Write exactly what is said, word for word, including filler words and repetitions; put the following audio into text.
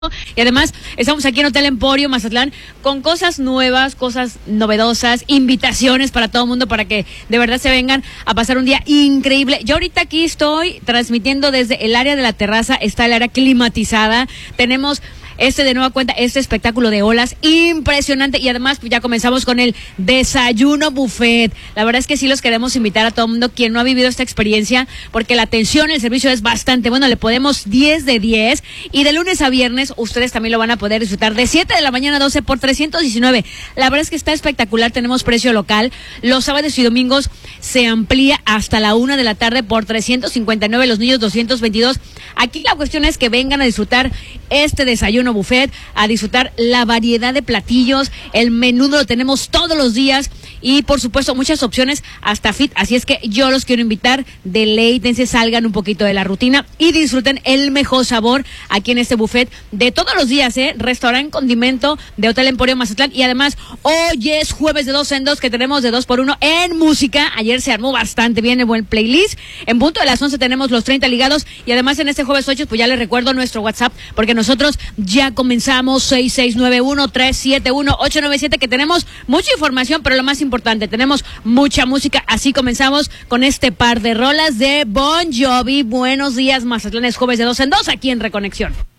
Y además estamos aquí en Hotel Emporio Mazatlán con cosas nuevas, cosas novedosas, invitaciones para todo el mundo para que de verdad se vengan a pasar un día increíble. Yo ahorita aquí estoy transmitiendo desde el área de la terraza, está el área climatizada, tenemos este de nueva cuenta, este espectáculo de olas impresionante y además pues, ya comenzamos con el desayuno buffet. La verdad es que sí los queremos invitar a todo el mundo quien no ha vivido esta experiencia porque la atención, el servicio es bastante bueno, le podemos diez de diez y de lunes a viernes ustedes también lo van a poder disfrutar de siete de la mañana a doce por trescientos diecinueve. La verdad es que está espectacular, tenemos precio local, los sábados y domingos se amplía hasta la una de la tarde por trescientos cincuenta y nueve, los niños doscientos veintidós. Aquí la cuestión es que vengan a disfrutar este desayuno buffet, a disfrutar la variedad de platillos, el menudo lo tenemos todos los días y por supuesto muchas opciones hasta fit, así es que yo los quiero invitar, deleítense, salgan un poquito de la rutina y disfruten el mejor sabor aquí en este buffet de todos los días, eh, restaurante condimento de Hotel Emporio Mazatlán y además hoy es jueves de dos en dos que tenemos de dos por uno en música, ayer se armó bastante bien el buen playlist, en punto de las once tenemos los treinta ligados y además en este jueves ocho pues ya les recuerdo nuestro WhatsApp porque nosotros ya comenzamos seis seis nueve uno, tres siete uno, ocho nueve siete que tenemos mucha información, pero lo más importante, tenemos mucha música, así comenzamos con este par de rolas de Bon Jovi. Buenos días, Mazatlán, es jueves de dos en dos aquí en Reconexión.